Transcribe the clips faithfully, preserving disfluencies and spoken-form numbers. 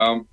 Um,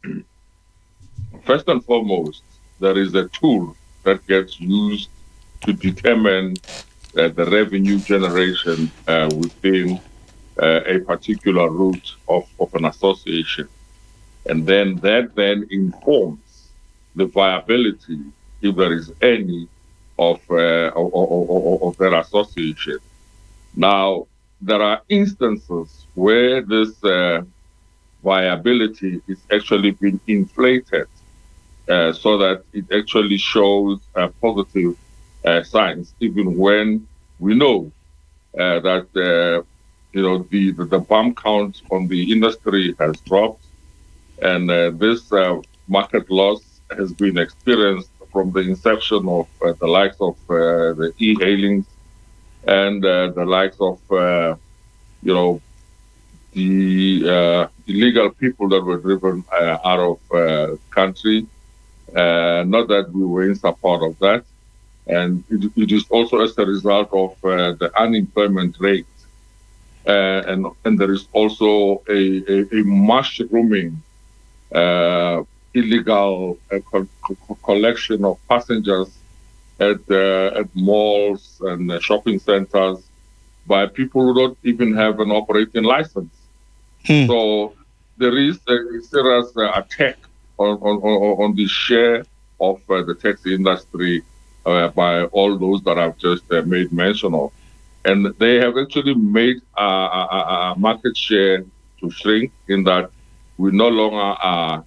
First and foremost, there is a tool that gets used to determine uh, the revenue generation uh, within uh, a particular route of, of an association. And then that then informs the viability, if there is any, of, uh, of, of, of that association. Now, there are instances where this uh, viability is actually being inflated uh, so that it actually shows uh, positive uh, signs, even when we know uh, that uh, you know the, the the bump count on the industry has dropped, and uh, this uh, market loss has been experienced from the inception of uh, the likes of uh, the e-hailings and uh, the likes of uh, you know the uh, illegal people that were driven uh, out of uh, country. Uh, not that we were in support of that. And it, it is also as a result of uh, the unemployment rate. Uh, and, and there is also a, a, a mushrooming uh, illegal uh, co- co- collection of passengers at, uh, at malls and uh, shopping centers by people who don't even have an operating license. Hmm. So there is a serious uh, attack on, on, on, on the share of uh, the taxi industry uh, by all those that I've just uh, made mention of. And they have actually made a, a, a market share to shrink in that we no longer are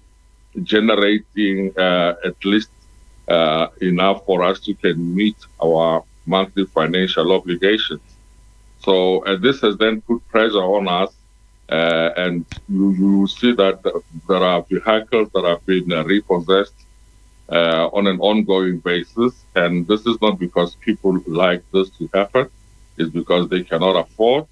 generating uh, at least uh, enough for us to can meet our monthly financial obligations. So uh, this has then put pressure on us, uh, and you, you see that there are vehicles that have been uh, repossessed uh, on an ongoing basis, and this is not because people like this to happen; it's because they cannot afford.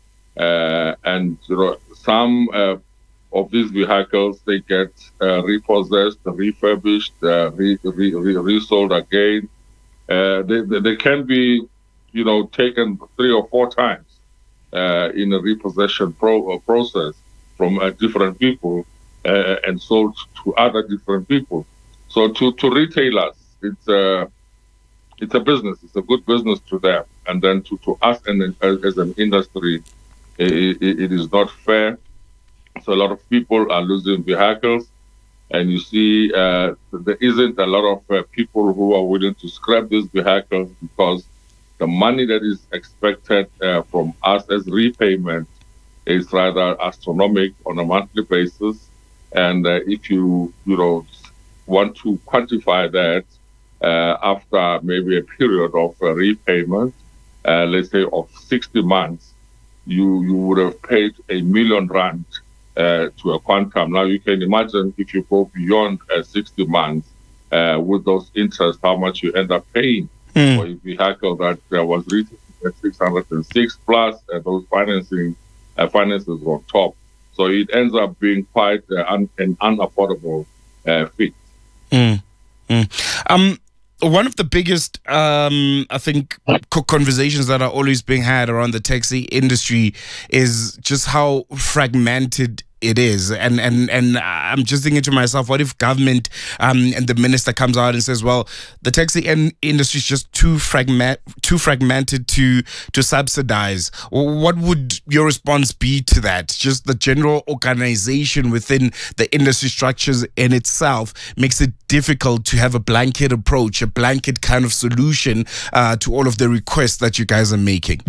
Uh, and you know, some uh, of these vehicles they get uh, repossessed, refurbished, uh, re, re, re, resold again. Uh, they, they they can be, you know, taken three or four times uh, in a repossession pro- uh, process from uh, different people uh, and sold to other different people. So to, to retailers, it's a it's a business. It's a good business to them, and then to, to us and as an industry, it, it, it is not fair. So a lot of people are losing vehicles, and you see uh, there isn't a lot of uh, people who are willing to scrap these vehicles because the money that is expected uh, from us as repayment is rather astronomical on a monthly basis. And uh, if you you know want to quantify that uh, after maybe a period of uh, repayment, uh, let's say of sixty months, you you would have paid a million rand uh, to a quantum. Now you can imagine if you go beyond uh, sixty months uh, with those interests, how much you end up paying Hmm. for a vehicle that uh, was written at six hundred six plus uh, those financing uh, finances on top. So it ends up being quite uh, un- an unaffordable uh, fit. Hmm. Hmm. Um, one of the biggest, um, I think, co- conversations that are always being had around the taxi industry is just how fragmented it is. And and and I'm just thinking to myself, what if government um, and the minister comes out and says, well, the taxi in- industry is just too fragment too fragmented to to subsidize? What would your response be to that? Just the general organization within the industry structures in itself makes it difficult to have a blanket approach, a blanket kind of solution uh, to all of the requests that you guys are making.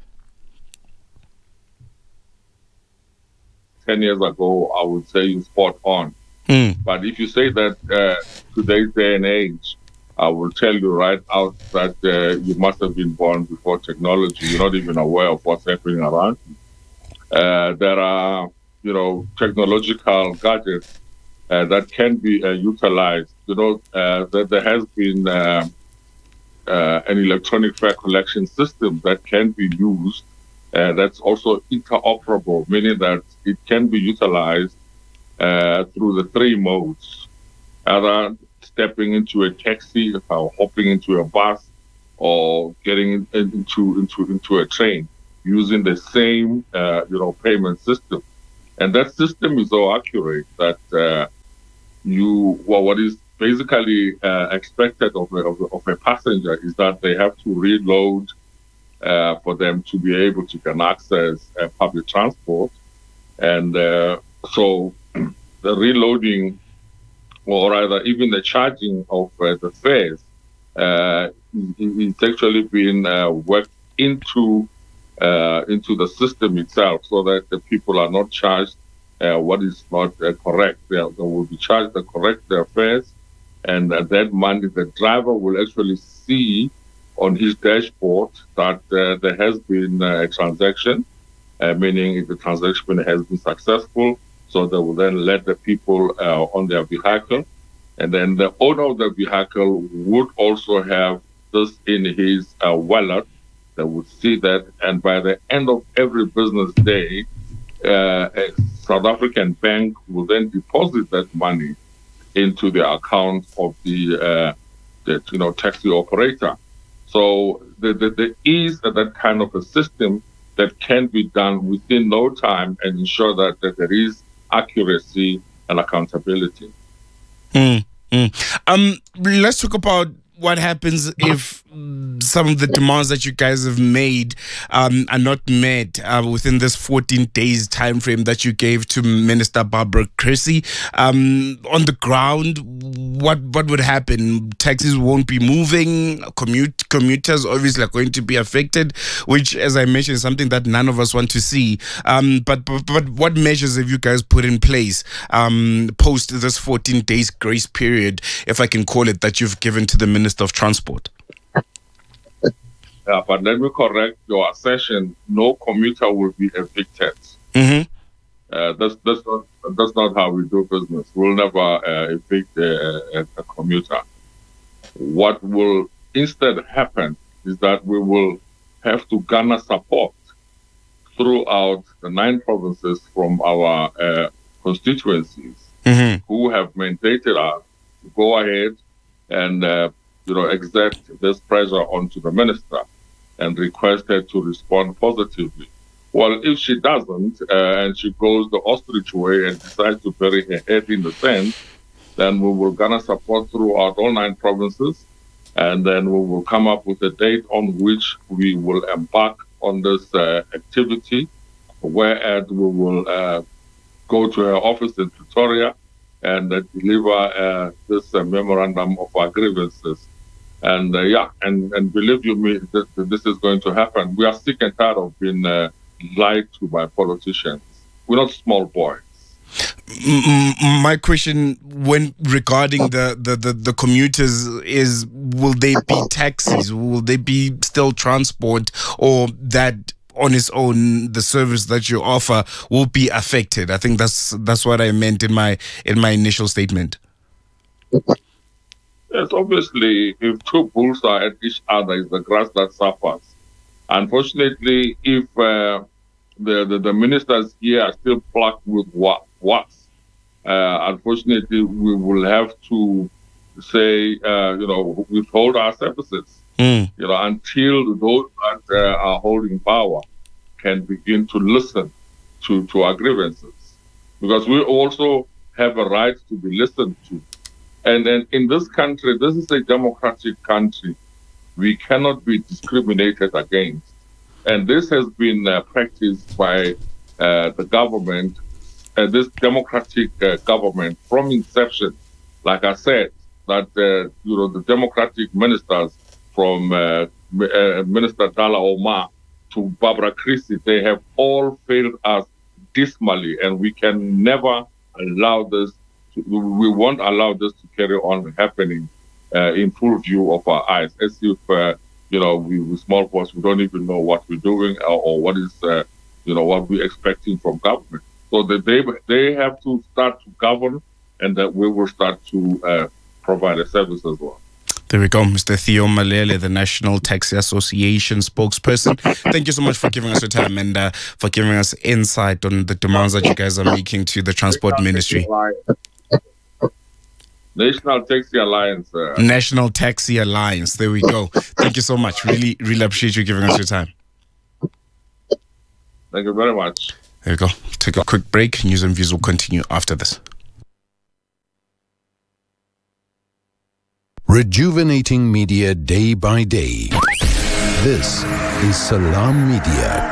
ten years ago, I would say you spot on. Mm. But if you say that uh, today's day and age, I will tell you right out that uh, you must have been born before technology. You're not even aware of what's happening around you. Uh, there are, you know, technological gadgets uh, that can be uh, utilized. You know, uh, there, there has been uh, uh, an electronic fare collection system that can be used. Uh, that's also interoperable, meaning that it can be utilized uh, through the three modes, either stepping into a taxi or hopping into a bus or getting into into into a train using the same uh, you know payment system. And that system is so accurate that uh, you, well, what is basically uh, expected of a, of, a, of a passenger is that they have to reload uh, for them to be able to can access uh, public transport. And uh, so the reloading, or rather even the charging of uh, the fares, uh, is actually being uh, worked into uh, into the system itself, so that the people are not charged uh, what is not uh, correct. They, they will be charged the correct uh, fares, and uh, that money the driver will actually see on his dashboard that uh, there has been uh, a transaction, uh, meaning if the transaction has been successful. So they will then let the people uh, on their vehicle, and then the owner of the vehicle would also have this in his uh, wallet. They would see that, and by the end of every business day, uh, a South African bank will then deposit that money into the account of the, uh, the you know, taxi operator. So the, the, there is that kind of a system that can be done within no time and ensure that, that there is accuracy and accountability. Mm, mm. Um, let's talk about what happens if some of the demands that you guys have made um, are not met uh, within this fourteen days time frame that you gave to Minister Barbara Creecy. Um, on the ground, what what would happen? Taxis won't be moving. Commute commuters obviously are going to be affected, which, as I mentioned, is something that none of us want to see. Um, but, but but what measures have you guys put in place um, post this fourteen days grace period, if I can call it, that you've given to the Minister of Transport? Yeah, but let me correct your assertion. No commuter will be evicted. Mm-hmm. Uh, that's that's not that's not how we do business. We'll never uh, evict a, a, a commuter. What will instead happen is that we will have to garner support throughout the nine provinces from our uh, constituencies, mm-hmm. who have mandated us to go ahead and uh, you know exert this pressure onto the minister and request her to respond positively. Well, if she doesn't, uh, and she goes the ostrich way and decides to bury her head in the sand, then we will garner support throughout all nine provinces, and then we will come up with a date on which we will embark on this uh, activity, whereas we will uh, go to her office in Pretoria and uh, deliver uh, this uh, memorandum of our grievances. And uh, yeah, and, and believe you me, that, that this is going to happen. We are sick and tired of being uh, lied to by politicians. We're not small boys. My question, when regarding the, the, the, the commuters, is: will they be taxis? Will they be still transport, or that on its own the service that you offer will be affected? I think that's that's what I meant in my in my initial statement. Yes, obviously, if two bulls are at each other, it's the grass that suffers. Unfortunately, if uh, the, the the ministers here are still plucked with what what's, uh, unfortunately, we will have to say, uh, you know, withhold our services, mm. you know, until those that uh, are holding power can begin to listen to, to our grievances. Because we also have a right to be listened to. And then in this country, this is a democratic country. We cannot be discriminated against. And this has been uh, practiced by uh, the government, uh, this democratic uh, government from inception. Like I said, that uh, you know the democratic ministers from uh, uh, Minister Dala Omar to Barbara Creecy, they have all failed us dismally, and we can never allow this. To, we won't allow this to carry on happening uh, in full view of our eyes, as if uh, you know we, we small boys, we don't even know what we're doing or, or what is uh, you know what we're expecting from government. So that they they have to start to govern, and that we will start to uh, provide a service as well. There we go, Mister Theo Malele, the National Taxi Association spokesperson. Thank you so much for giving us your time and uh, for giving us insight on the demands that you guys are making to the Transport Ministry. National Taxi Alliance. Uh, National Taxi Alliance. There we go. Thank you so much. Really, really appreciate you giving us your time. Thank you very much. There you go. Take a quick break. News and views will continue after this. Rejuvenating media day by day. This is Salam Media.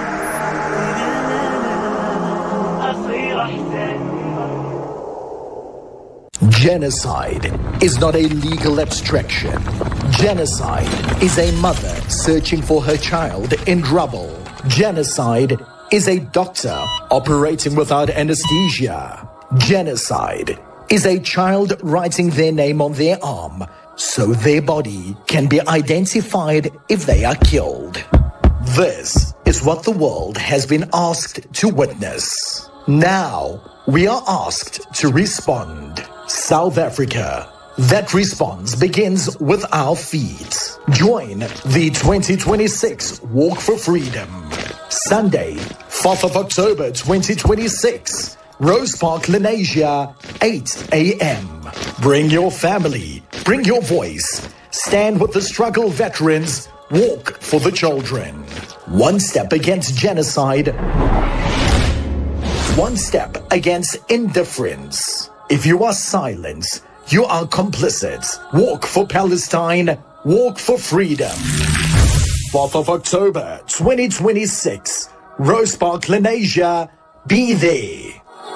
Genocide is not a legal abstraction. Genocide is a mother searching for her child in rubble. Genocide is a doctor operating without anesthesia. Genocide is a child writing their name on their arm so their body can be identified if they are killed. This is what the world has been asked to witness. Now, we are asked to respond. South Africa. That response begins with our feet. Join the twenty twenty-six Walk for Freedom. Sunday, fourth of October twenty twenty-six. Rose Park, Lenasia, eight a.m. Bring your family. Bring your voice. Stand with the struggle veterans. Walk for the children. One step against genocide. One step against indifference. If you are silent, you are complicit. Walk for Palestine. Walk for freedom. fourth of October twenty twenty-six. Rose Park, Lenasia. Be there.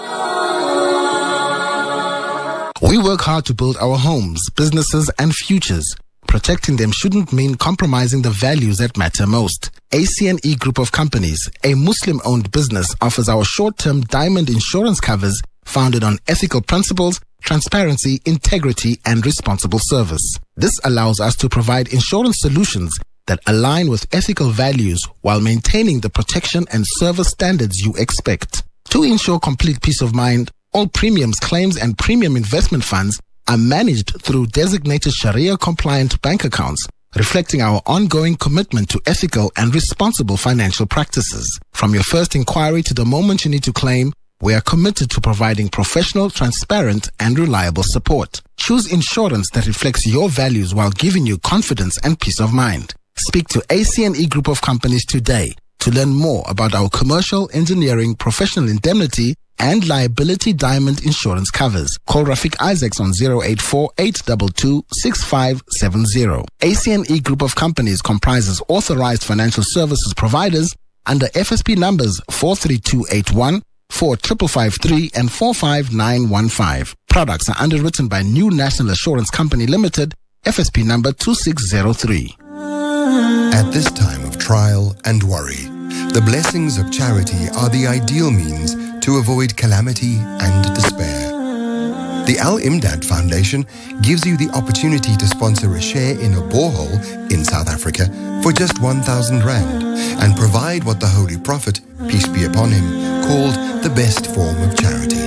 We work hard to build our homes, businesses, and futures. Protecting them shouldn't mean compromising the values that matter most. A C N E Group of Companies, a Muslim-owned business, offers our short-term diamond insurance covers founded on ethical principles, transparency, integrity, and responsible service. This allows us to provide insurance solutions that align with ethical values while maintaining the protection and service standards you expect. To ensure complete peace of mind, all premiums, claims, and premium investment funds are managed through designated Sharia-compliant bank accounts, reflecting our ongoing commitment to ethical and responsible financial practices. From your first inquiry to the moment you need to claim, we are committed to providing professional, transparent, and reliable support. Choose insurance that reflects your values while giving you confidence and peace of mind. Speak to A C N E Group of Companies today to learn more about our commercial, engineering, professional indemnity, and liability diamond insurance covers. Call Rafiq Isaacs on zero eight four, eight two two, six five seven zero. A C N E Group of Companies comprises authorized financial services providers under F S P numbers four three two eight one, four five five three, and four five nine one five. Products are underwritten by New National Assurance Company Limited, F S P number two six zero three. At this time of trial and worry, the blessings of charity are the ideal means to avoid calamity and despair. The Al-Imdad Foundation gives you the opportunity to sponsor a share in a borehole in South Africa for just one thousand rand and provide what the Holy Prophet, peace be upon him, called the best form of charity.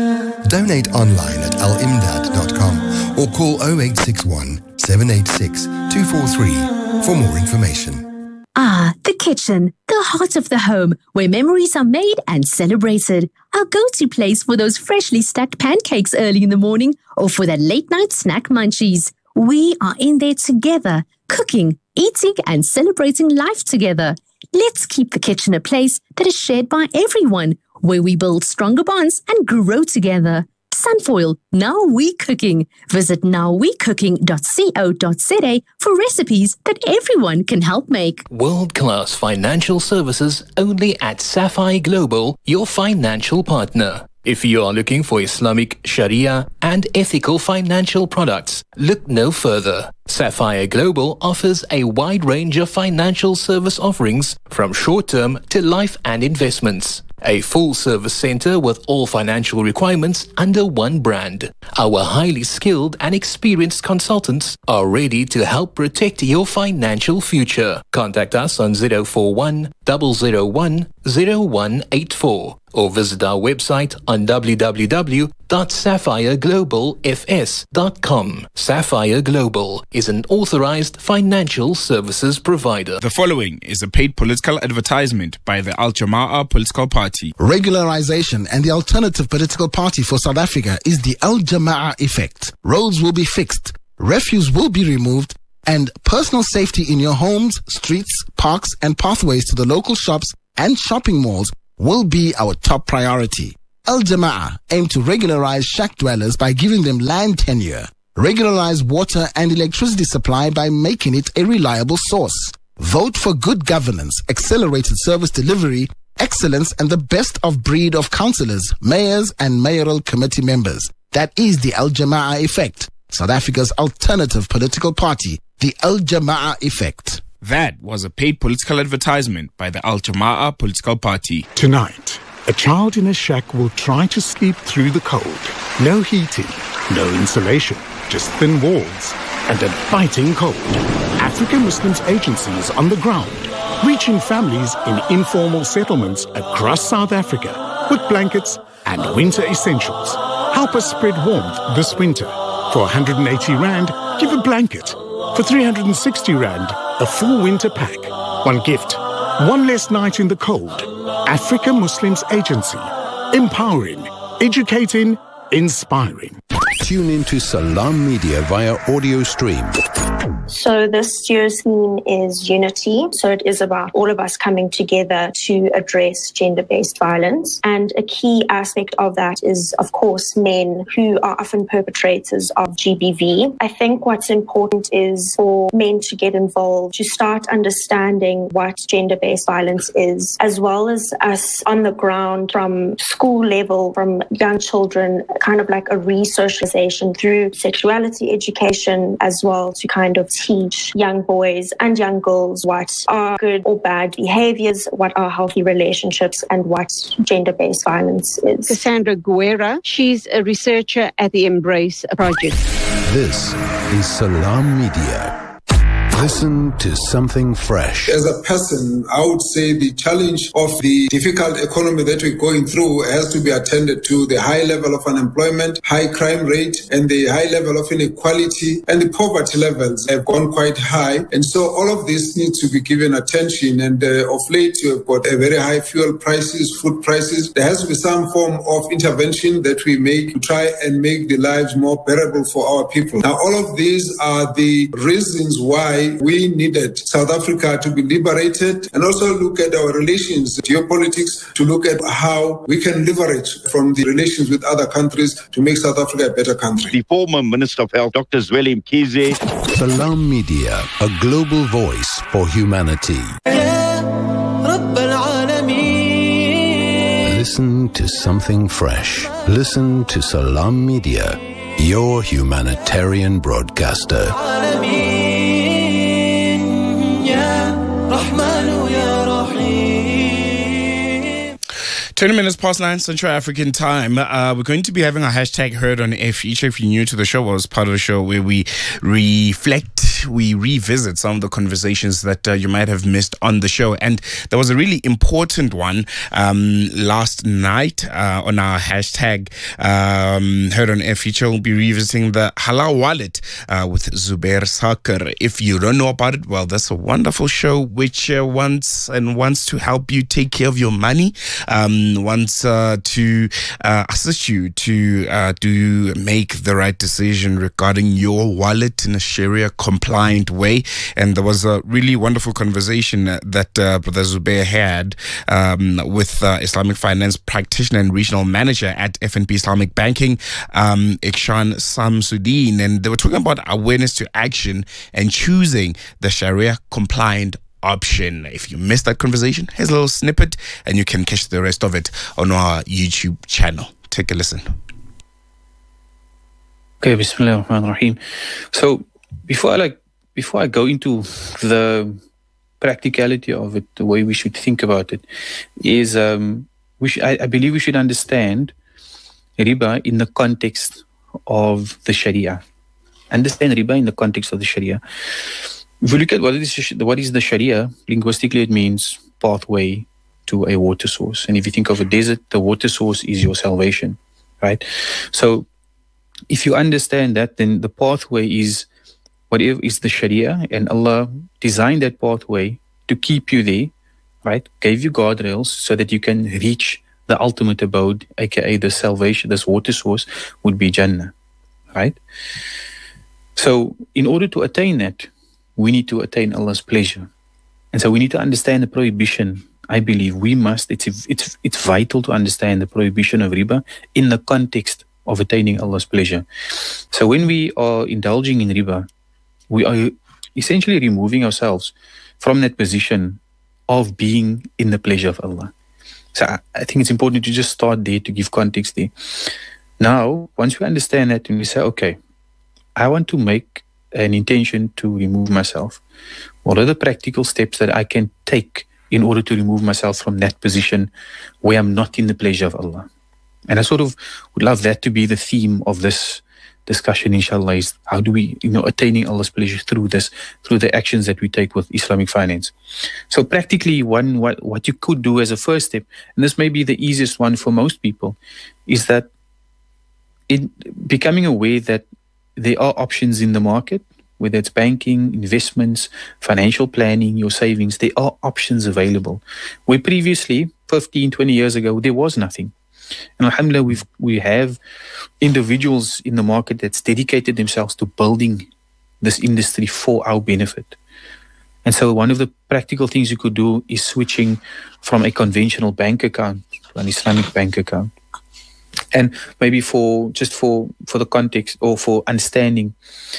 Donate online at al imdad dot com or call zero eight six one, seven eight six, two four three for more information. Ah, the kitchen, the heart of the home, where memories are made and celebrated. Our go-to place for those freshly stacked pancakes early in the morning or for that late-night snack munchies. We are in there together, cooking, eating, and celebrating life together. Let's keep the kitchen a place that is shared by everyone, where we build stronger bonds and grow together. Sunfoil, Now We Cooking. Visit now we cooking dot co dot za for recipes that everyone can help make. World-class financial services only at Sapphire Global, your financial partner. If you are looking for Islamic, Sharia, and ethical financial products, look no further. Sapphire Global offers a wide range of financial service offerings from short-term to life and investments. A full-service center with all financial requirements under one brand. Our highly skilled and experienced consultants are ready to help protect your financial future. Contact us on zero four one, zero zero one, zero one eight four or visit our website on w w w dot sapphire global f s dot com. Sapphire Global is an authorized financial services provider. The following is a paid political advertisement by the Al Jama'ah political party. Regularization and the alternative political party for South Africa is the Al Jama'ah effect. Roads will be fixed, refuse will be removed, and personal safety in your homes, streets, parks, and pathways to the local shops and shopping malls will be our top priority. Al Jama'ah aim to regularize shack dwellers by giving them land tenure, regularize water and electricity supply by making it a reliable source. Vote for good governance, accelerated service delivery, excellence, and the best of breed of councillors, mayors, and mayoral committee members. That is the Al Jama'ah Effect, South Africa's alternative political party, the Al Jama'ah Effect. That was a paid political advertisement by the Al Jama'ah political party. Tonight, a child in a shack will try to sleep through the cold. No heating, no insulation, just thin walls and a biting cold. African Muslims agencies on the ground, reaching families in informal settlements across South Africa with blankets and winter essentials. Help us spread warmth this winter. For one hundred eighty rand, give a blanket. For three hundred sixty rand, a full winter pack. One gift, one less night in the cold. African Muslims Agency. Empowering, educating, inspiring. Tune into Salam Media via audio stream. So this year's theme is unity. So it is about all of us coming together to address gender-based violence. And a key aspect of that is, of course, men who are often perpetrators of G B V. I think what's important is for men to get involved, to start understanding what gender-based violence is, as well as us on the ground from school level, from young children, kind of like a re-socialization through sexuality education as well, to kind of teach young boys and young girls what are good or bad behaviors, what are healthy relationships, and what gender-based violence is. Cassandra Guerra, she's a researcher at the Embrace Project. This is Salam Media. Listen to something fresh. As a person, I would say the challenge of the difficult economy that we're going through has to be attended to. The high level of unemployment, high crime rate, and the high level of inequality, and the poverty levels have gone quite high. And so all of this needs to be given attention. And uh, of late, you have got a very high fuel prices, food prices. There has to be some form of intervention that we make to try and make the lives more bearable for our people. Now, all of these are the reasons why we needed South Africa to be liberated, and also look at our relations, geopolitics, to look at how we can leverage from the relations with other countries to make South Africa a better country. The former Minister of Health, Doctor Zweli Mkhize. Salam Media, a global voice for humanity. Listen to something fresh. Listen to Salam Media, your humanitarian broadcaster. twenty minutes past nine Central African time. Uh, we're going to be having a hashtag heard on F each. If you're new to the show, well, it's part of the show where we reflect, we revisit some of the conversations that uh, you might have missed on the show. And there was a really important one um, last night uh, on our hashtag um, heard on F each. We'll be revisiting the Halal Wallet uh, with Zubair Sarkar. If you don't know about it, well, that's a wonderful show which uh, wants and wants to help you take care of your money. Um, wants uh, to uh, assist you to uh, to make the right decision regarding your wallet in a Sharia compliant way. And there was a really wonderful conversation that uh, Brother Zubair had um, with uh, Islamic finance practitioner and regional manager at F N B Islamic Banking, um, Ikshan Samsudeen, and they were talking about awareness to action and choosing the Sharia compliant option. If you missed that conversation, here's a little snippet and you can catch the rest of it on our YouTube channel. Take a listen. Okay, Bismillah ar-Rahman ar-Rahim. So before I like before I go into the practicality of it, the way we should think about it is um we sh- I, I believe we should understand riba in the context of the Sharia. Understand riba in the context of the Sharia. If we look at what is, what is the Sharia, linguistically it means pathway to a water source. And if you think of a desert, the water source is your salvation, right? So if you understand that, then the pathway is whatever is the Sharia, and Allah designed that pathway to keep you there, right? Gave you guardrails so that you can reach the ultimate abode, aka the salvation, this water source would be Jannah, right? So in order to attain that, we need to attain Allah's pleasure. And so we need to understand the prohibition I believe we must, it's, it's, it's vital to understand the prohibition of riba in the context of attaining Allah's pleasure. So when we are indulging in riba, we are essentially removing ourselves from that position of being in the pleasure of Allah. So I, I think it's important to just start there to give context there. Now, once we understand that and we say, okay, I want to make an intention to remove myself, what are the practical steps that I can take in order to remove myself from that position where I'm not in the pleasure of Allah? And I sort of would love that to be the theme of this discussion, inshallah, is how do we, you know, attaining Allah's pleasure through this, through the actions that we take with Islamic finance. So practically one, what, what you could do as a first step, and this may be the easiest one for most people, is that in becoming aware that there are options in the market, whether it's banking, investments, financial planning, your savings, there are options available. Where previously, fifteen, twenty years ago, there was nothing. And alhamdulillah, we've, we have individuals in the market that's dedicated themselves to building this industry for our benefit. And so one of the practical things you could do is switching from a conventional bank account to an Islamic bank account. And maybe for just for, for the context or for understanding,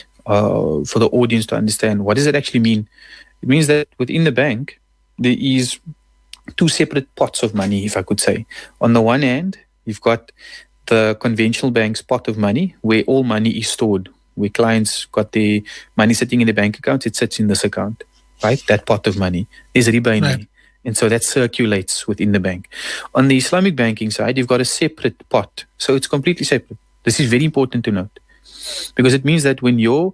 uh, for the audience to understand, what does it actually mean? It means that within the bank, there is two separate pots of money, if I could say. On the one hand, you've got the conventional bank's pot of money where all money is stored, where clients got their money sitting in the bank account, it sits in this account, right? That pot of money. There's riba in there. And so that circulates within the bank. On the Islamic banking side, you've got a separate pot. So it's completely separate. This is very important to note, because it means that when your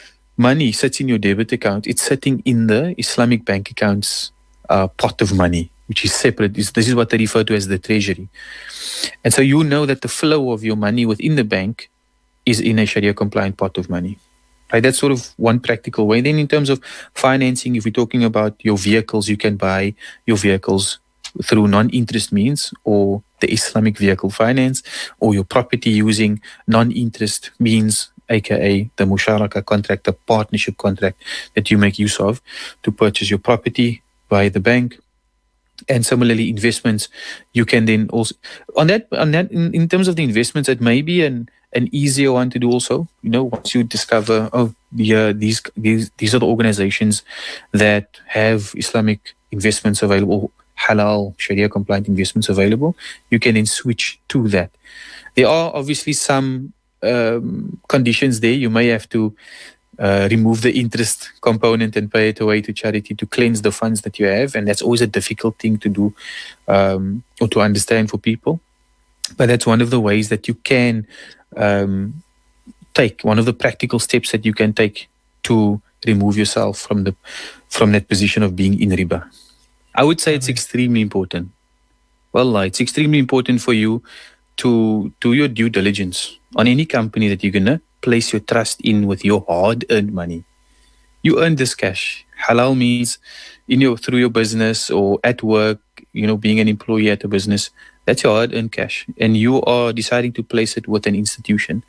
money sits in your debit account, it's sitting in the Islamic bank account's uh, pot of money, which is separate. This is what they refer to as the treasury. And so you know that the flow of your money within the bank is in a Sharia compliant pot of money. Right? That's sort of one practical way. Then in terms of financing, if we're talking about your vehicles, you can buy your vehicles through non-interest means or the Islamic vehicle finance, or your property using non-interest means, aka the musharaka contract, the partnership contract that you make use of to purchase your property by the bank. And similarly, investments, you can then also, on that, on that, in, in terms of the investments, it may be an an easier one to do also. You know, once you discover, oh, yeah, these these these are the organizations that have Islamic investments available, halal Sharia compliant investments available, you can then switch to that. There are obviously some um, conditions there. You may have to uh, remove the interest component and pay it away to charity to cleanse the funds that you have, and that's always a difficult thing to do um, or to understand for people. But that's one of the ways that you can um, take, one of the practical steps that you can take to remove yourself from the from that position of being in riba. I would say it's extremely important. Wallah, it's extremely important for you to do your due diligence on any company that you're going to place your trust in with your hard-earned money. You earn this cash. Halal means in your through your business or at work, you know, being an employee at a business, that's your hard-earned cash. And you are deciding to place it with an institution.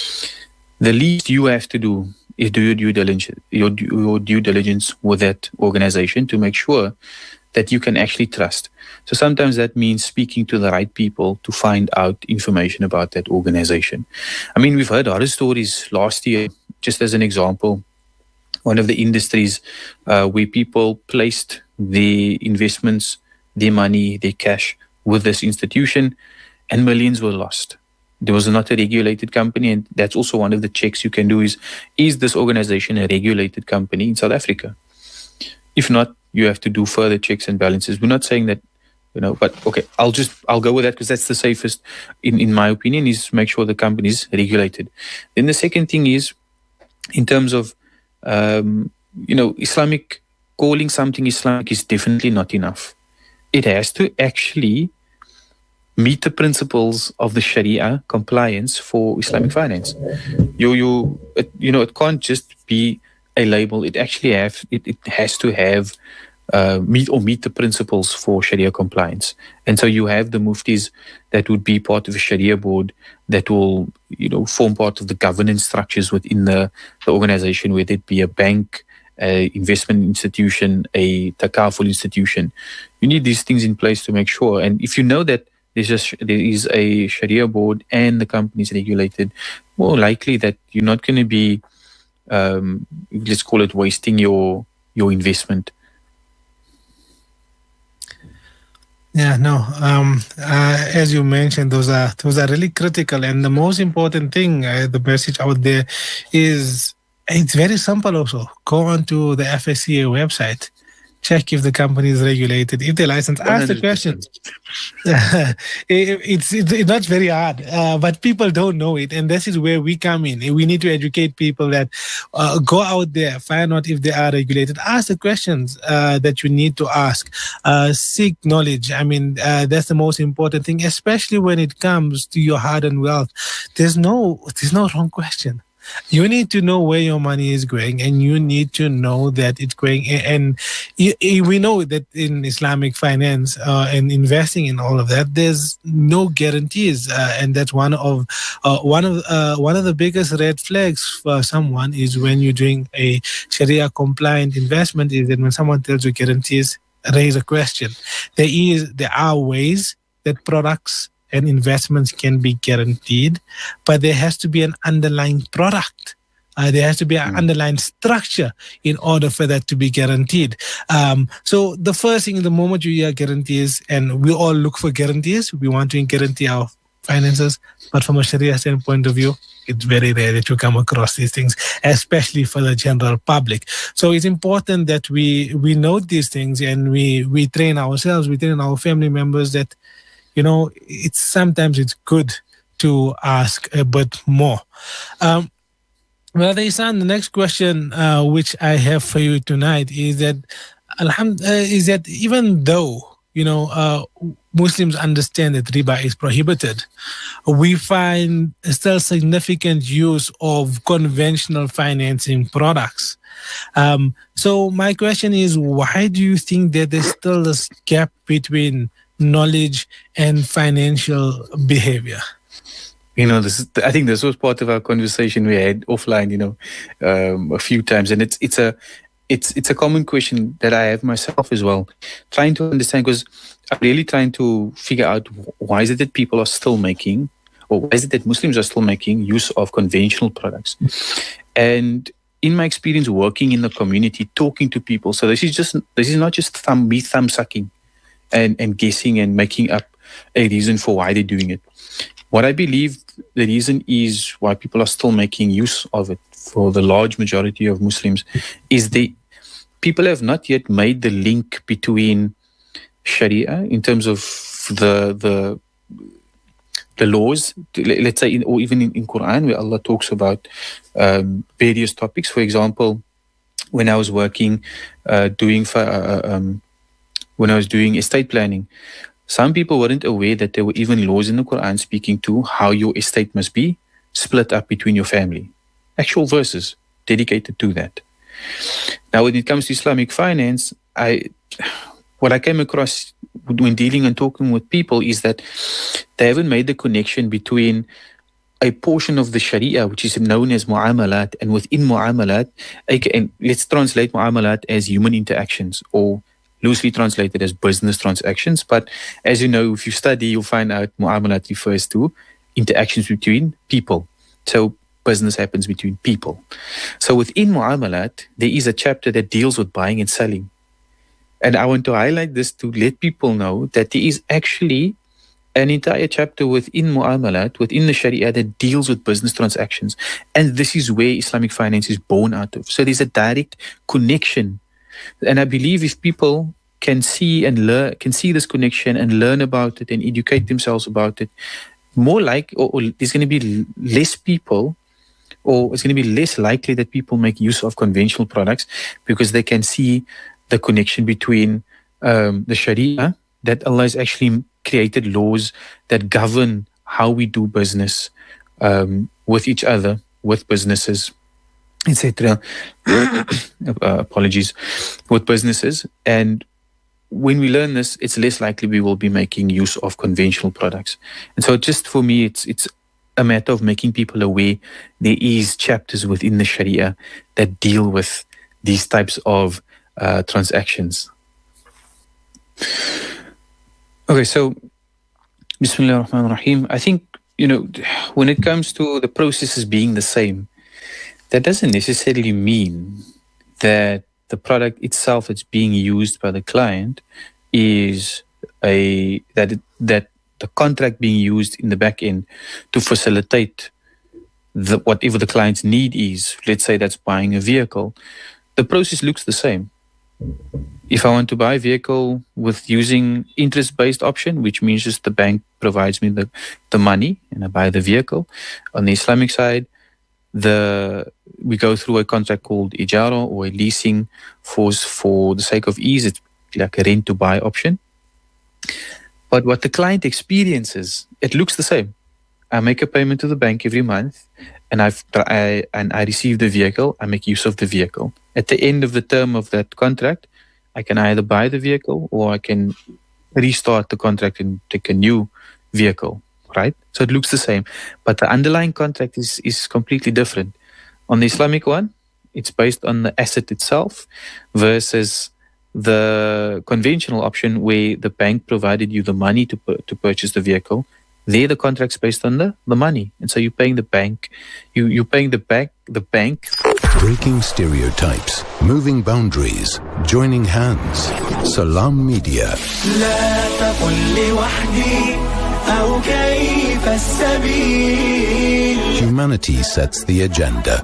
The least you have to do is do your due diligence, your, your due diligence with that organization to make sure that you can actually trust. So sometimes that means speaking to the right people to find out information about that organization. I mean, we've heard horror stories last year, just as an example, one of the industries uh, where people placed their investments, their money, their cash with this institution, and millions were lost. There was not a regulated company, and that's also one of the checks you can do is, is this organization a regulated company in South Africa? If not, you have to do further checks and balances. We're not saying that, you know, but okay, I'll just, I'll go with that because that's the safest, in, in my opinion, is make sure the company is regulated. Then the second thing is, in terms of, um, you know, Islamic, calling something Islamic is definitely not enough. It has to actually meet the principles of the Sharia compliance for Islamic finance. You, you, it, you know, it can't just be a label. It actually have, it, it has to have uh, meet or meet the principles for Sharia compliance. And so you have the muftis that would be part of a Sharia board that will, you know, form part of the governance structures within the, the organization, whether it be a bank, a investment institution, a takaful institution. You need these things in place to make sure. And if you know that there's a, there is a Sharia board and the company is regulated, more likely that you're not going to be, um, let's call it, wasting your your investment. Yeah, no. Um, uh, as you mentioned, those are those are really critical, and the most important thing, uh, the message out there, is it's very simple. Also, go onto the F S C A website, check if the company is regulated, if they're licensed, ask the questions. it, it's, it's it's not very hard, uh, but people don't know it, and this is where we come in. We need to educate people that uh, go out there, find out if they are regulated, ask the questions uh, that you need to ask, uh, seek knowledge. I mean, uh, that's the most important thing, especially when it comes to your hard-earned wealth. There's no there's no wrong question. You need to know where your money is going, and you need to know that it's going. And we know that in Islamic finance uh, and investing in all of that, there's no guarantees, uh, and that's one of uh, one of uh, one of the biggest red flags for someone is when you're doing a Sharia compliant investment. Is that when someone tells you guarantees, raise a question. There is there are ways that products and investments can be guaranteed, but there has to be an underlying product. Uh, there has to be an mm. underlying structure in order for that to be guaranteed. Um, so the first thing, the moment you hear guarantees, and we all look for guarantees, we want to guarantee our finances, but from a Sharia standpoint of view, it's very rare that you come across these things, especially for the general public. So it's important that we we note these things, and we, we train ourselves, we train our family members that, you know, it's sometimes it's good to ask a bit more. Um, well, Ihsan, the next question uh, which I have for you tonight is that, alhamd- uh, is that even though, you know, uh, Muslims understand that riba is prohibited, we find still significant use of conventional financing products. Um, so my question is, why do you think that there's still this gap between knowledge and financial behavior? You know, this is, I think this was part of our conversation we had offline, you know, um, a few times, and it's it's a it's it's a common question that I have myself as well, trying to understand, because I'm really trying to figure out why is it that people are still making, or why is it that Muslims are still making use of conventional products, and in my experience working in the community, talking to people, so this is just this is not just thumb me thumb sucking. And, and guessing and making up a reason for why they're doing it. What I believe the reason is why people are still making use of it for the large majority of Muslims is they people have not yet made the link between Sharia in terms of the the the laws, let's say, in, or even in, in Quran where Allah talks about um, various topics. For example, when I was working uh, doing for uh, um, when I was doing estate planning, some people weren't aware that there were even laws in the Quran speaking to how your estate must be split up between your family. Actual verses dedicated to that. Now, when it comes to Islamic finance, I what I came across when dealing and talking with people is that they haven't made the connection between a portion of the Sharia, which is known as mu'amalat, and within mu'amalat, and let's translate mu'amalat as human interactions, or loosely translated as business transactions. But as you know, if you study, you'll find out mu'amalat refers to interactions between people. So business happens between people. So within mu'amalat, there is a chapter that deals with buying and selling. And I want to highlight this to let people know that there is actually an entire chapter within mu'amalat, within the Sharia, that deals with business transactions. And this is where Islamic finance is born out of. So there's a direct connection. And I believe if people can see and learn, can see this connection and learn about it and educate themselves about it, more like, or, or there's going to be less people, or it's going to be less likely that people make use of conventional products, because they can see the connection between um, the Sharia, that Allah has actually created laws that govern how we do business um, with each other, with businesses, et cetera. uh, apologies, with businesses. And when we learn this, it's less likely we will be making use of conventional products. And so just for me, it's it's a matter of making people aware there is chapters within the Sharia that deal with these types of uh, transactions. Okay, so Bismillah ar-Rahman ar-Rahim. I think, you know, when it comes to the processes being the same, that doesn't necessarily mean that the product itself that's being used by the client is a that it, that the contract being used in the back end to facilitate the, whatever the client's need is. Let's say that's buying a vehicle. The process looks the same. If I want to buy a vehicle with using interest-based option, which means just the bank provides me the, the money and I buy the vehicle. On the Islamic side, the we go through a contract called ijara or a leasing for, for the sake of ease. It's like a rent-to-buy option. But what the client experiences, it looks the same. I make a payment to the bank every month, and I've I, and I receive the vehicle. I make use of the vehicle. At the end of the term of that contract, I can either buy the vehicle or I can restart the contract and take a new vehicle, right? So it looks the same, but the underlying contract is is completely different. On the Islamic one, it's based on the asset itself versus the conventional option where the bank provided you the money to to purchase the vehicle. There, the contract's based on the, the money, and so you're paying the bank. You you're paying the bank the bank. Breaking stereotypes, moving boundaries, joining hands. Salam Media. Humanity sets the agenda.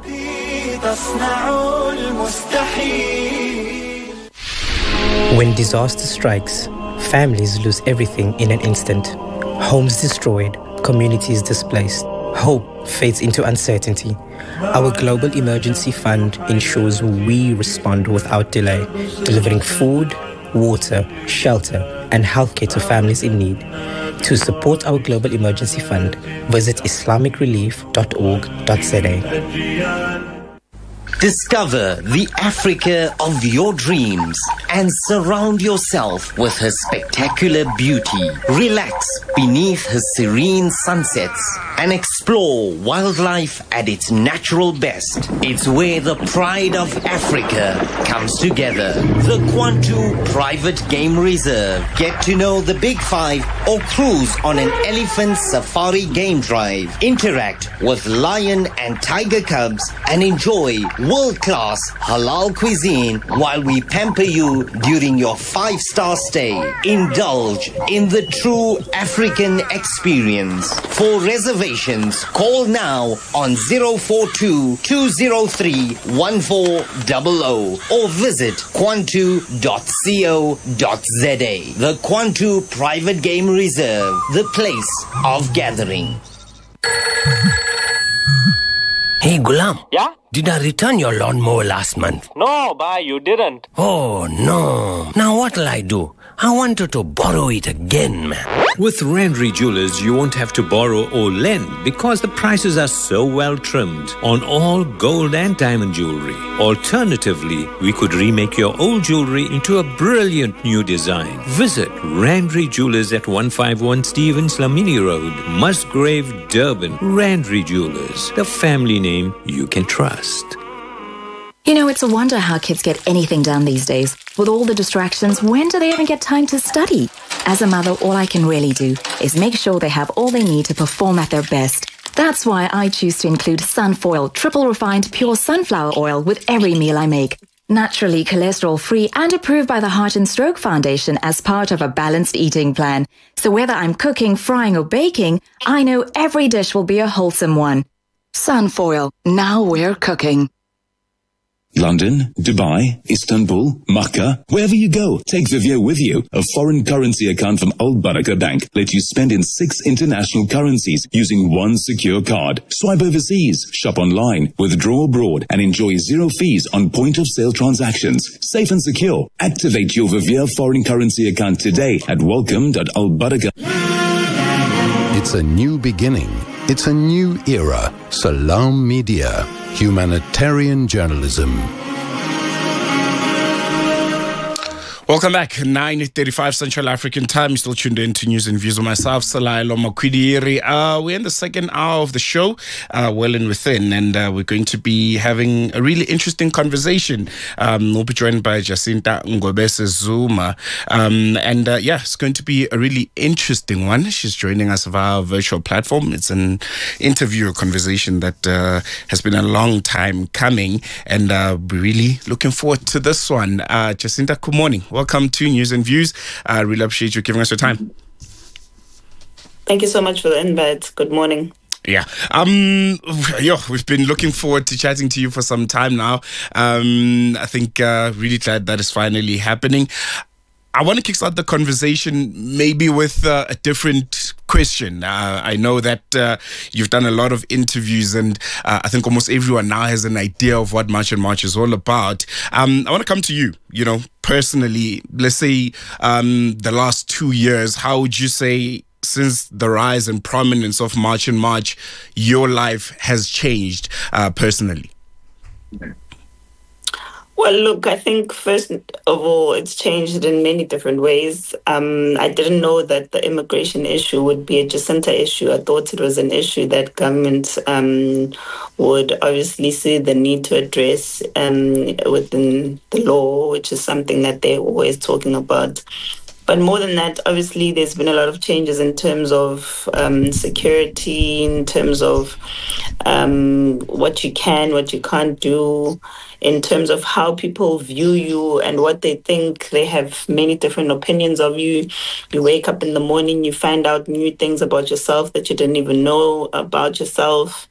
When disaster strikes, families lose everything in an instant. Homes destroyed, communities displaced. Hope fades into uncertainty. Our Global Emergency Fund ensures we respond without delay, delivering food, water, shelter, and healthcare to families in need. To support our Global Emergency Fund, visit islamic relief dot org dot z a. Discover the Africa of your dreams and surround yourself with her spectacular beauty. Relax beneath her serene sunsets and explore wildlife at its natural best. It's where the pride of Africa comes together. The Kwantu Private Game Reserve. Get to know the Big Five or cruise on an elephant safari game drive. Interact with lion and tiger cubs and enjoy world-class halal cuisine while we pamper you during your five-star stay. Indulge in the true African experience. For reservations, call now on zero four two, two zero three, one four zero zero or visit kwantu dot co dot z a. The Kwantu Private Game Reserve, the place of gathering. Hey, Gulam. Yeah? Did I return your lawnmower last month? No, bye, you didn't. Oh, no. Now what'll I do? I wanted to borrow it again, man. With Randry Jewelers, you won't have to borrow or lend because the prices are so well trimmed on all gold and diamond jewelry. Alternatively, we could remake your old jewelry into a brilliant new design. Visit Randry Jewelers at one fifty-one Stevens Lamini Road, Musgrave, Durban. Randry Jewelers, the family name you can trust. You know, it's a wonder how kids get anything done these days. With all the distractions, when do they even get time to study? As a mother, all I can really do is make sure they have all they need to perform at their best. That's why I choose to include Sunfoil triple refined pure sunflower oil with every meal I make. Naturally cholesterol-free and approved by the Heart and Stroke Foundation as part of a balanced eating plan. So whether I'm cooking, frying or baking, I know every dish will be a wholesome one. Sunfoil, now we're cooking. London, Dubai, Istanbul, Makkah, wherever you go, take Vivio with you. A foreign currency account from Al Barakah Bank lets you spend in six international currencies using one secure card. Swipe overseas, shop online, withdraw abroad, and enjoy zero fees on point-of-sale transactions. Safe and secure. Activate your Vivio foreign currency account today at welcome dot al barakah. It's a new beginning. It's a new era. Salam Media. Humanitarian journalism. Welcome back. nine thirty-five Central African Time. You're still tuned in to News and Views with myself, Salailo Makwidiri. Uh, we're in the second hour of the show, uh, well and within, and uh, we're going to be having a really interesting conversation. Um, we'll be joined by Jacinta Ngobese Zuma. Um, and uh, yeah, it's going to be a really interesting one. She's joining us via a virtual platform. It's an interview, a conversation that uh, has been a long time coming, and uh, we're really looking forward to this one. Uh, Jacinta, good morning. Welcome to News and Views. I uh, really appreciate you giving us your time. Thank you so much for the invite. Good morning. Yeah. Um, yo, we've been looking forward to chatting to you for some time now. Um, I think uh, really glad that is finally happening. I want to kickstart the conversation maybe with uh, a different question. Uh, I know that uh, you've done a lot of interviews, and uh, I think almost everyone now has an idea of what March and March is all about. Um, I want to come to you, you know, personally. Let's say um, the last two years, how would you say, since the rise and prominence of March and March, your life has changed uh, personally? Well, look, I think first of all, it's changed in many different ways. Um, I didn't know that the immigration issue would be a Jacinta issue. I thought it was an issue that government um, would obviously see the need to address um, within the law, which is something that they're always talking about. But more than that, obviously, there's been a lot of changes in terms of um, security, in terms of um, what you can, what you can't do, in terms of how people view you and what they think. They have many different opinions of you. You wake up in the morning, you find out new things about yourself that you didn't even know about yourself.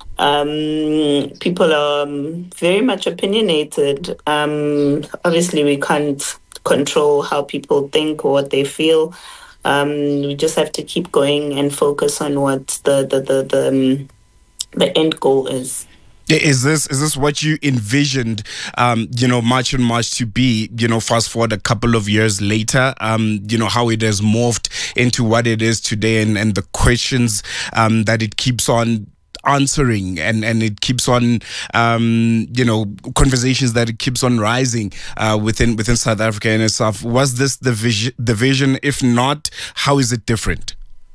Um, people are um, very much opinionated. Um, obviously, we can't control how people think or what they feel. Um, we just have to keep going and focus on what the the the the, um, the end goal is. Is this is this what you envisioned, um, you know, March and March to be? You know, fast forward a couple of years later, um, you know, how it has morphed into what it is today, and, and the questions um, that it keeps on answering, and and it keeps on um you know conversations that it keeps on rising uh within within South Africa and itself. Was this the vision the vision? If not, how is it different?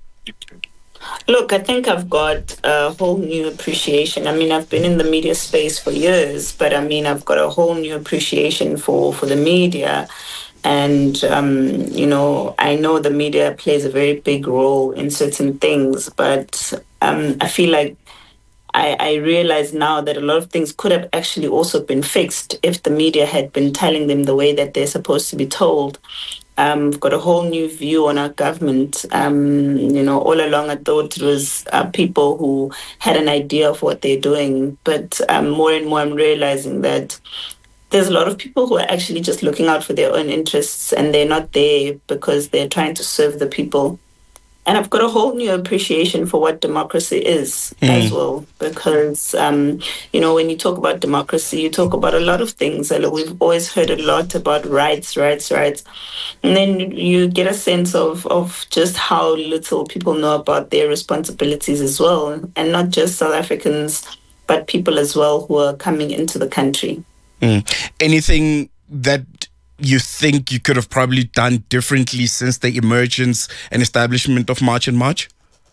Look, I think I've got a whole new appreciation. I mean, I've been in the media space for years, but I mean, I've got a whole new appreciation for for the media. And, um, you know, I know the media plays a very big role in certain things, but um, I feel like I, I realize now that a lot of things could have actually also been fixed if the media had been telling them the way that they're supposed to be told. Um, we've got a whole new view on our government. Um, you know, all along I thought it was uh, people who had an idea of what they're doing, but um, more and more I'm realizing that there's a lot of people who are actually just looking out for their own interests, and they're not there because they're trying to serve the people. And I've got a whole new appreciation for what democracy is mm. as well, because, um, you know, when you talk about democracy, you talk about a lot of things. We've always heard a lot about rights, rights, rights. And then you get a sense of, of just how little people know about their responsibilities as well, and not just South Africans, but people as well who are coming into the country. Mm. Anything that you think you could have probably done differently since the emergence and establishment of March and March?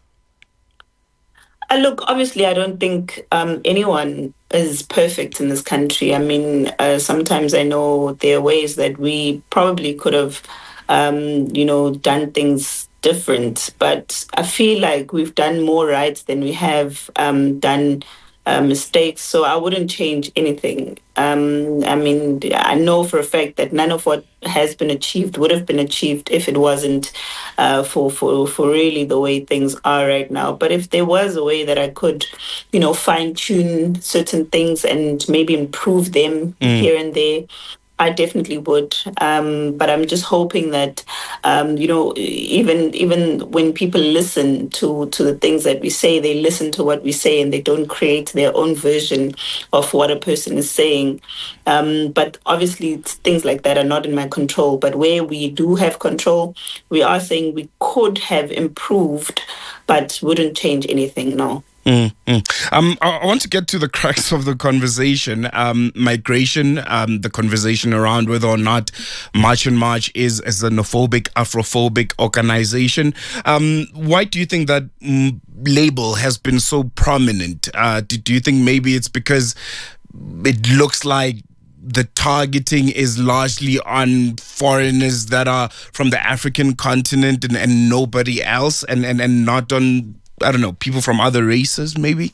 Uh, look, obviously, I don't think um, anyone is perfect in this country. I mean, uh, sometimes I know there are ways that we probably could have, um, you know, done things different. But I feel like we've done more right than we have um, done Uh, mistakes, so I wouldn't change anything. Um, I mean, I know for a fact that none of what has been achieved would have been achieved if it wasn't uh, for, for, for really the way things are right now. But if there was a way that I could, you know, fine-tune certain things and maybe improve them mm. here and there, I definitely would. Um, but I'm just hoping that, um, you know, even even when people listen to, to the things that we say, they listen to what we say and they don't create their own version of what a person is saying. Um, but obviously, things like that are not in my control. But where we do have control, we are saying we could have improved, but wouldn't change anything, no. Mm-hmm. Um, I, I want to get to the crux of the conversation. Um, migration, um, the conversation around whether or not March and March is a xenophobic, Afrophobic organization. Um, why do you think that mm, label has been so prominent? Uh, do, do you think maybe it's because it looks like the targeting is largely on foreigners that are from the African continent and, and nobody else, and, and, and not on, I don't know, people from other races, maybe?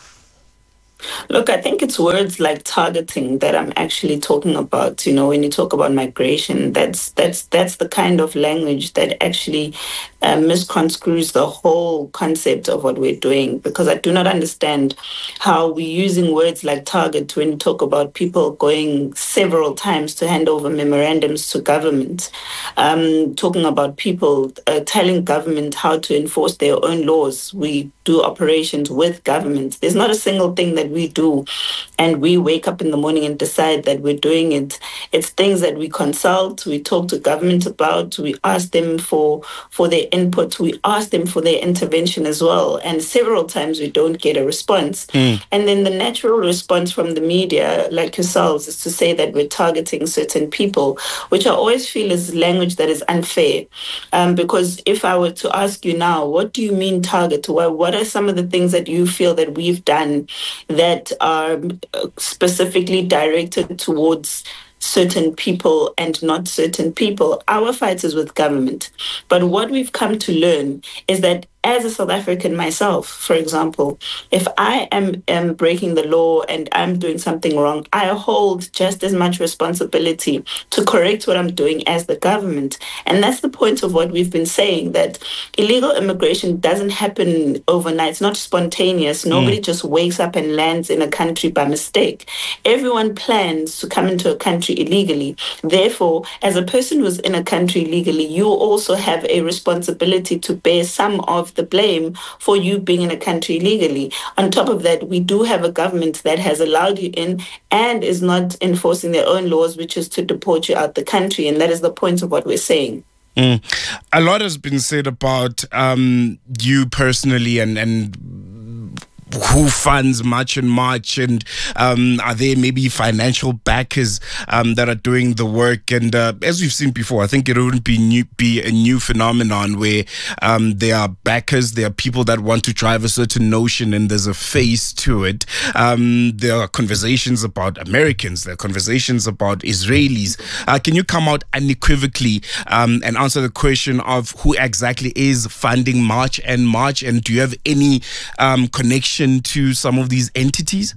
Look, I think it's words like targeting that I'm actually talking about. You know, when you talk about migration, that's that's that's the kind of language that actually uh, misconstrues the whole concept of what we're doing. Because I do not understand how we're using words like target when you talk about people going several times to hand over memorandums to government, um, talking about people uh, telling government how to enforce their own laws. We do operations with government. There's not a single thing that we do and we wake up in the morning and decide that we're doing it. It's things that we consult, we talk to government about, we ask them for for their input, we ask them for their intervention as well, and several times we don't get a response. Mm. And then the natural response from the media like yourselves is to say that we're targeting certain people, which I always feel is language that is unfair. Um, because if I were to ask you now, what do you mean target? Well, what are some of the things that you feel that we've done that are specifically directed towards certain people and not certain people? Our fight is with government. But what we've come to learn is that as a South African myself, for example, if I am, am breaking the law and I'm doing something wrong, I hold just as much responsibility to correct what I'm doing as the government. And that's the point of what we've been saying, that illegal immigration doesn't happen overnight. It's not spontaneous. Nobody mm. just wakes up and lands in a country by mistake. Everyone plans to come into a country illegally. Therefore, as a person who's in a country illegally, you also have a responsibility to bear some of the blame for you being in a country illegally. On top of that, we do have a government that has allowed you in and is not enforcing their own laws, which is to deport you out the country. And that is the point of what we're saying. Mm. A lot has been said about um, you personally and, and who funds March and March, and um, are there maybe financial backers um, that are doing the work? And uh, as we've seen before, I think it wouldn't be new, be a new phenomenon where um, there are backers, there are people that want to drive a certain notion, and there's a face to it. Um, there are conversations about Americans, there are conversations about Israelis. Uh, can you come out unequivocally um, and answer the question of who exactly is funding March and March, and do you have any um, connection to some of these entities?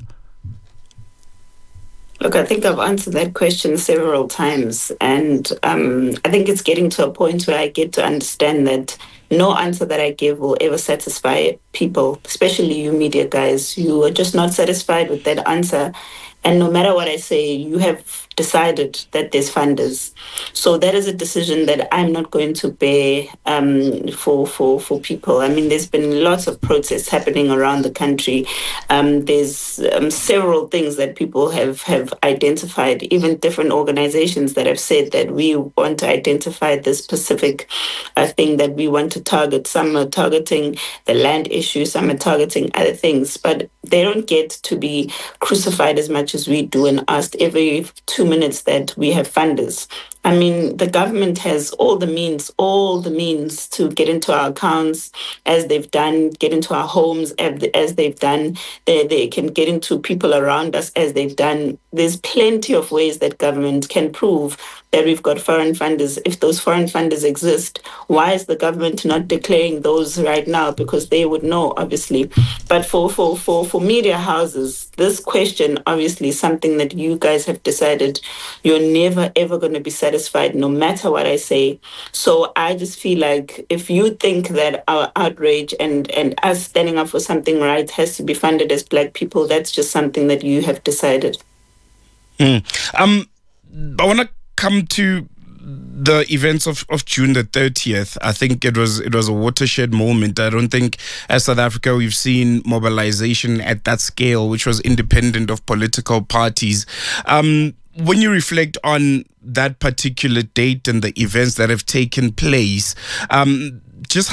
Look, I think I've answered that question several times, and um, I think it's getting to a point where I get to understand that no answer that I give will ever satisfy people, especially you media guys. You are just not satisfied with that answer. And no matter what I say, you have decided that there's funders. So that is a decision that I'm not going to bear um, for, for, for people. I mean, there's been lots of protests happening around the country. Um, there's um, several things that people have, have identified, even different organizations that have said that we want to identify this specific uh, thing that we want to target. Some are targeting the land issue, some are targeting other things, but they don't get to be crucified as much as we do and asked every two minutes that we have funders. I mean, the government has all the means, all the means to get into our accounts as they've done, get into our homes as they've done. They, they can get into people around us as they've done. There's plenty of ways that government can prove that we've got foreign funders. If those foreign funders exist, why is the government not declaring those right now? Because they would know, obviously. But for, for, for, for media houses, this question obviously is something that you guys have decided you're never, ever going to be satisfied no matter what I say. So I just feel like if you think that our outrage and, and us standing up for something right has to be funded as Black people, that's just something that you have decided. Mm. Um, I want to come to the events of, of June the thirtieth. I think it was it was a watershed moment. I don't think as South Africa we've seen mobilization at that scale, which was independent of political parties. Um, when you reflect on that particular date and the events that have taken place, um, just how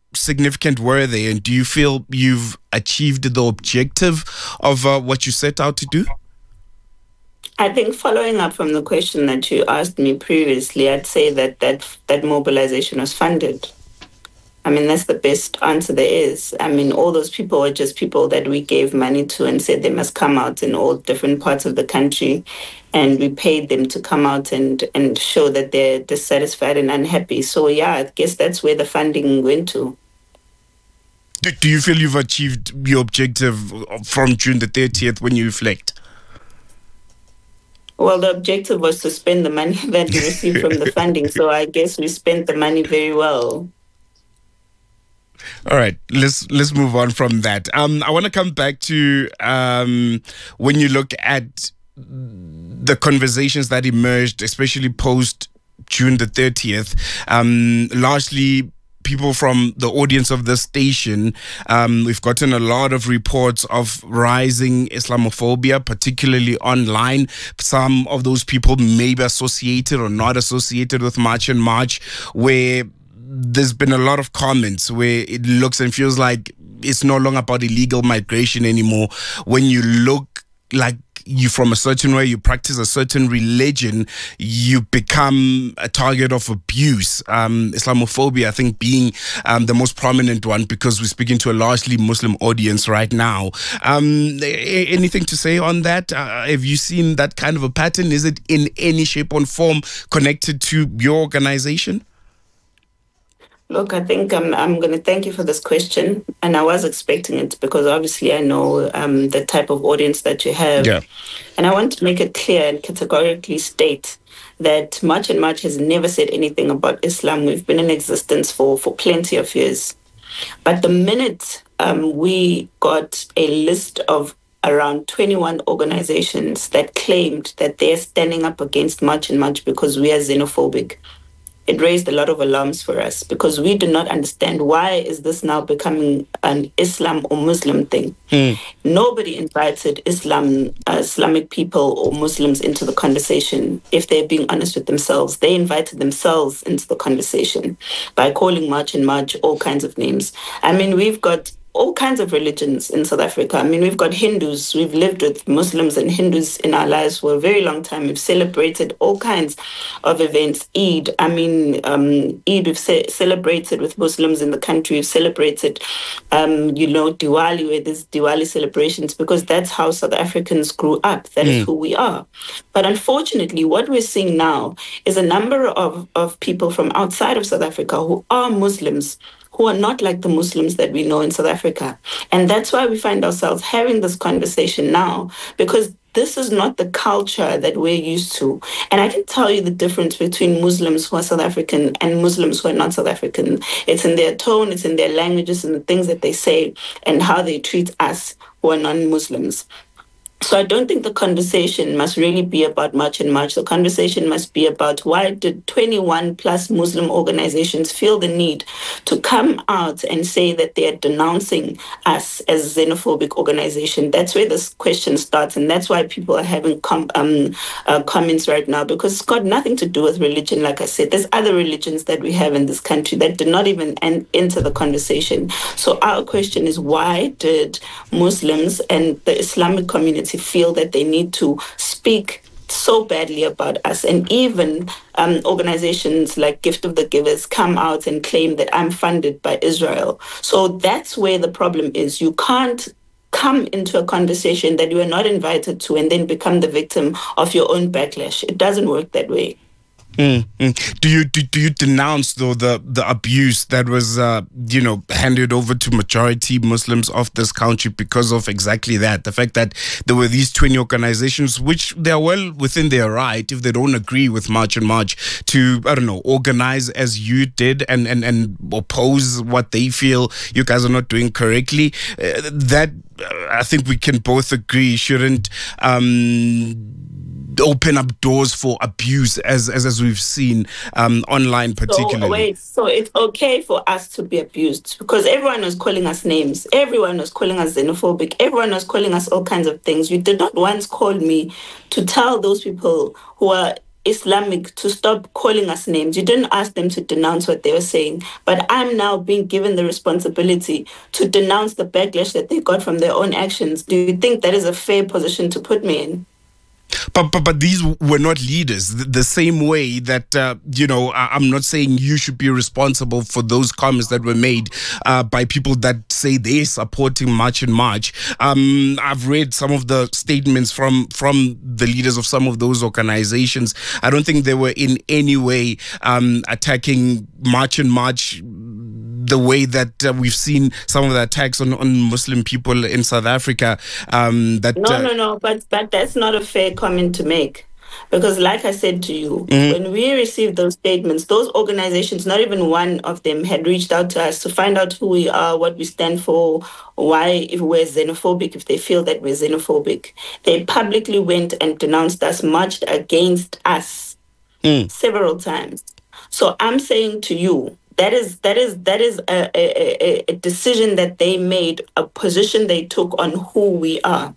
significant were they, and do you feel you've achieved the objective of uh, what you set out to do? I think following up from the question that you asked me previously, I'd say that that, that mobilization was funded. I mean, that's the best answer there is. I mean, all those people were just people that we gave money to and said they must come out in all different parts of the country. And we paid them to come out and, and show that they're dissatisfied and unhappy. So, yeah, I guess that's where the funding went to. Do, do you feel you've achieved your objective from June the thirtieth when you reflect? Well, the objective was to spend the money that we received from the funding. So I guess we spent the money very well. All right, let's let's move on from that. Um, I want to come back to um, when you look at the conversations that emerged, especially post June the thirtieth, um, largely people from the audience of this station. Um, we've gotten a lot of reports of rising Islamophobia, particularly online. Some of those people may be associated or not associated with March and March, where there's been a lot of comments where it looks and feels like it's no longer about illegal migration anymore. When you look like you from a certain way, you practice a certain religion, you become a target of abuse. Um, Islamophobia, I think, being um, the most prominent one, because we're speaking to a largely Muslim audience right now. Um, anything to say on that? Uh, have you seen that kind of a pattern? Is it in any shape or form connected to your organization? Look, I think I'm, I'm going to thank you for this question. And I was expecting it because obviously I know um, the type of audience that you have. Yeah. And I want to make it clear and categorically state that March and March has never said anything about Islam. We've been in existence for, for plenty of years. But the minute um, we got a list of around twenty-one organizations that claimed that they're standing up against March and March because we are xenophobic, it raised a lot of alarms for us because we do not understand why is this now becoming an Islam or Muslim thing. Hmm. Nobody invited Islam, uh, Islamic people or Muslims into the conversation. If they're being honest with themselves, they invited themselves into the conversation by calling March and March all kinds of names. I mean, we've got all kinds of religions in South Africa. I mean, we've got Hindus. We've lived with Muslims and Hindus in our lives for a very long time. We've celebrated all kinds of events. Eid, I mean, um, Eid we've ce- celebrated with Muslims in the country. We've celebrated, um, you know, Diwali, where there's Diwali celebrations, because that's how South Africans grew up. That mm. is who we are. But unfortunately, what we're seeing now is a number of, of people from outside of South Africa who are Muslims, who are not like the Muslims that we know in South Africa. And that's why we find ourselves having this conversation now, because this is not the culture that we're used to. And I can tell you the difference between Muslims who are South African and Muslims who are not South African. It's in their tone, it's in their languages, and the things that they say, and how they treat us who are non-Muslims. So I don't think the conversation must really be about March and March. The conversation must be about why did twenty-one plus Muslim organizations feel the need to come out and say that they are denouncing us as a xenophobic organization. That's where this question starts, and that's why people are having com- um, uh, comments right now, because it's got nothing to do with religion. Like I said, there's other religions that we have in this country that did not even en- enter the conversation. So our question is, why did Muslims and the Islamic community feel that they need to speak so badly about us? And even um, organizations like Gift of the Givers come out and claim that I'm funded by Israel. So that's where the problem is. You can't come into a conversation that you are not invited to and then become the victim of your own backlash. It doesn't work that way. Mm-hmm. Do you do, do you denounce though the the abuse that was uh, you know handed over to majority Muslims of this country because of exactly that, the fact that there were these twenty organizations, which they are well within their right if they don't agree with March and March to, I don't know, organize as you did and and and oppose what they feel you guys are not doing correctly. Uh, that uh, I think we can both agree shouldn't um open up doors for abuse as as, as we've seen um, online particularly. So, wait, so it's okay for us to be abused because everyone was calling us names. Everyone was calling us xenophobic. Everyone was calling us all kinds of things. You did not once call me to tell those people who are Islamic to stop calling us names. You didn't ask them to denounce what they were saying. But I'm now being given the responsibility to denounce the backlash that they got from their own actions. Do you think that is a fair position to put me in? But, but but these were not leaders. The, the same way that, uh, you know, I, I'm not saying you should be responsible for those comments that were made uh, by people that say they're supporting March and March. Um, I've read some of the statements from, from the leaders of some of those organizations. I don't think they were in any way um, attacking March and March the way that uh, we've seen some of the attacks on, on Muslim people in South Africa. Um, that no, uh, no, no, but but that's not a fair comment to make. Because like I said to you, Mhm. when we received those statements, those organizations, not even one of them had reached out to us to find out who we are, what we stand for, why if we're xenophobic, if they feel that we're xenophobic. They publicly went and denounced us, marched against us several times. So I'm saying to you, that is that is that is a, a, a, a decision that they made, a position they took on who we are.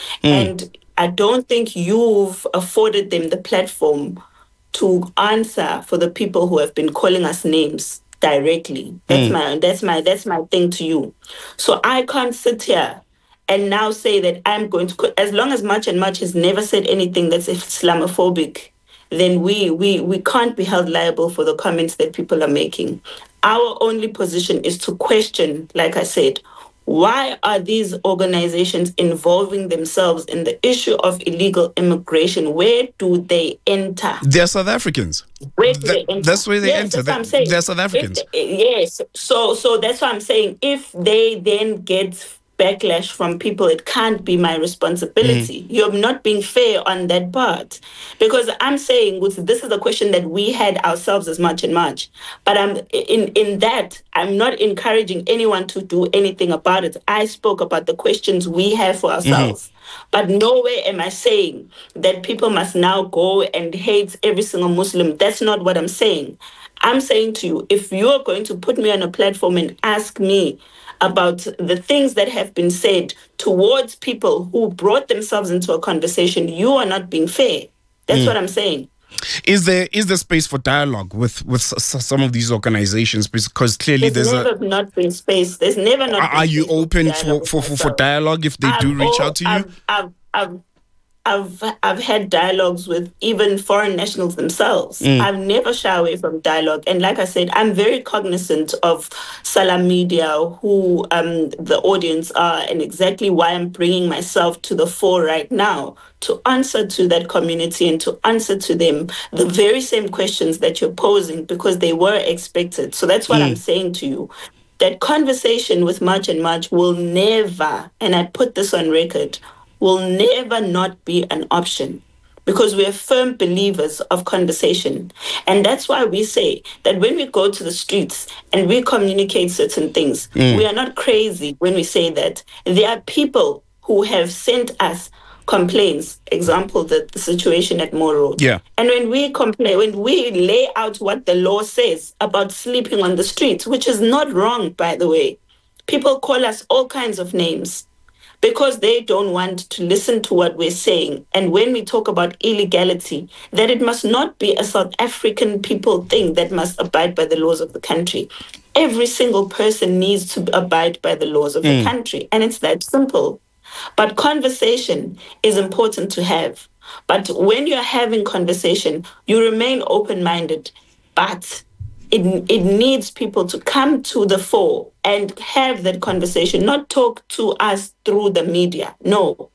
And I don't think you've afforded them the platform to answer for the people who have been calling us names directly. That's Mm. my that's my that's my thing to you. So I can't sit here and now say that I'm going to, as long as March and March has never said anything that's Islamophobic, then we we we can't be held liable for the comments that people are making. Our only position is to question, like I said, why are these organizations involving themselves in the issue of illegal immigration? Where do they enter? they're South Africans. Where do That- they enter? that's where they Yes, enter. that's what They- I'm saying. they're South Africans. If they- yes. So so that's what I'm saying. If they then get backlash from people, it can't be my responsibility. Mm. You're not being fair on that part. Because I'm saying which- this is a question that we had ourselves as March and March. But I'm in, in that, I'm not encouraging anyone to do anything about it. I spoke about the questions we have for ourselves. But nowhere am I saying that people must now go and hate every single Muslim. That's not what I'm saying. I'm saying to you, if you're going to put me on a platform and ask me about the things that have been said towards people who brought themselves into a conversation, you are not being fair. That's Mm. what I'm saying. Is there is there space for dialogue with with s- s- some of these organizations? Because clearly There's, there's, never a. not been space. There's never not. Are, been are you space for open dialogue for, with for, for, for myself. dialogue if they do I've reach al- out to you? I've, I've, I've, I've, I've had dialogues with even foreign nationals themselves. Mm. I've never shy away from dialogue. And like I said, I'm very cognizant of Salam Media, who um, the audience are, and exactly why I'm bringing myself to the fore right now to answer to that community and to answer to them the very same questions that you're posing, because they were expected. So that's what Mm. I'm saying to you. That conversation with March and March will never, and I put this on record, will never not be an option, because we are firm believers of conversation. And that's why we say that when we go to the streets and we communicate certain things, Mm. we are not crazy when we say that. There are people who have sent us complaints, example, the, the situation at Moro. Yeah. And when we complain, when we lay out what the law says about sleeping on the streets, which is not wrong, by the way, people call us all kinds of names because they don't want to listen to what we're saying. And when we talk about illegality, that it must not be a South African people thing that must abide by the laws of the country. Every single person needs to abide by the laws of Mm. the country. And it's that simple. But conversation is important to have. But when you're having conversation, you remain open-minded. But it, it needs people to come to the fore and have that conversation, not talk to us through the media. No.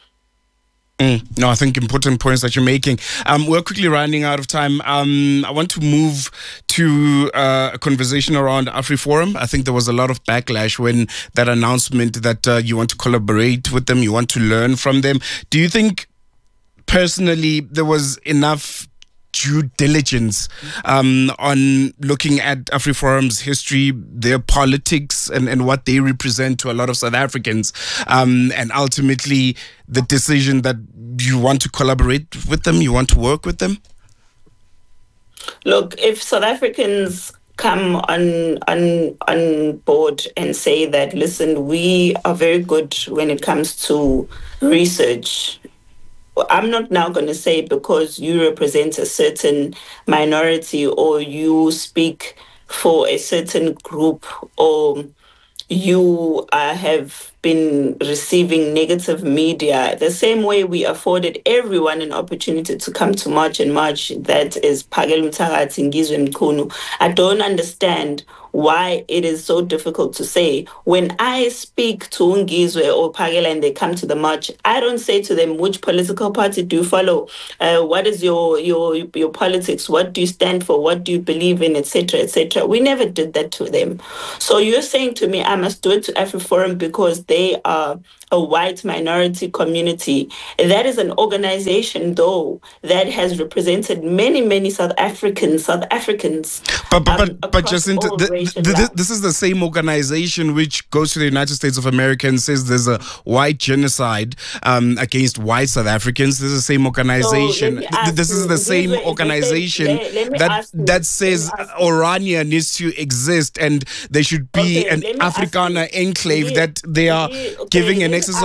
Mm, no, I think important points that you're making. Um, we're quickly running out of time. Um, I want to move to uh, a conversation around AfriForum. I think there was a lot of backlash when that announcement that uh, you want to collaborate with them, you want to learn from them. Do you think, personally, there was enough due diligence um, on looking at AfriForum's history, their politics, and, and what they represent to a lot of South Africans, um, and ultimately the decision that you want to collaborate with them, you want to work with them? Look, if South Africans come on on on board and say that, listen, we are very good when it comes to research, I'm not now going to say because you represent a certain minority or you speak for a certain group or you uh, have been receiving negative media, the same way we afforded everyone an opportunity to come to March and March, that is Phakela Umthakathi, Ngizwe Mchunu. I don't understand why it is so difficult to say. When I speak to Ngizwe or Phakela and they come to the march, I don't say to them, which political party do you follow? Uh, what is your, your your politics? What do you stand for? What do you believe in, et cetera, et cetera. We never did that to them. So you're saying to me, I must do it to AfriForum because they are a white minority community. That is an organization, though, that has represented many, many South Africans, South Africans. But but um, but, but Jacinta, the, the, the, this is the same organization which goes to the United States of America and says there's a white genocide um, against white South Africans. This is the same organization. So Th- this you, is the same let, organization let, let me that ask you, that says Orania needs to exist and there should be Okay, an let me ask Afrikaner you, enclave we- that they are we- okay, giving an let me excess ask